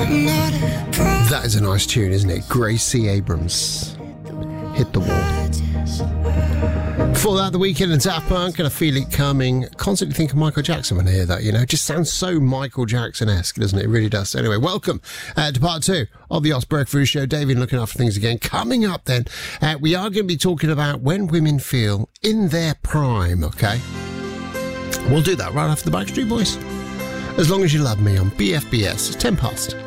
That is a nice tune, isn't it? Gracie Abrams. Hit the Wall. Before that, The Weeknd and Daft Punk, and I Feel It Coming. Constantly think of Michael Jackson when I hear that, you know. It just sounds so Michael Jackson-esque, doesn't it? It really does. Anyway, welcome to part 2 of the Osprey Breakfast Show. David looking after things again. Coming up then, we are going to be talking about when women feel in their prime, okay? We'll do that right after the Backstreet Boys. As Long As You Love Me on BFBS. It's 10 past.